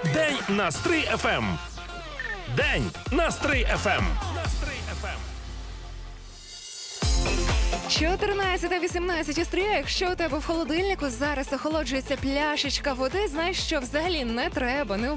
День на Стрий ФМ. День на Стрий ФМ. 14:18 у Стрия. Якщо у тебе в холодильнику зараз охолоджується пляшечка води, знаєш, що взагалі не треба, не